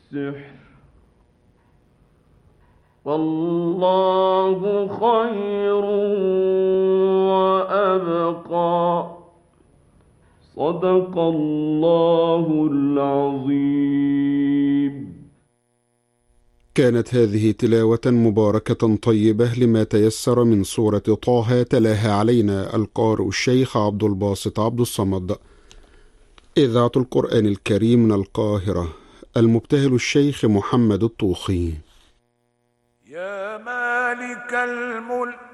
السحر والله خير وأبقى. صدق الله العظيم. كانت هذه تلاوة مباركة طيبة لما تيسر من سورة طه، تلاها علينا القارئ الشيخ عبد الباسط عبد الصمد. إذاعة القرآن الكريم من القاهرة، المبتهل الشيخ محمد الطوخي. يا مالك الملك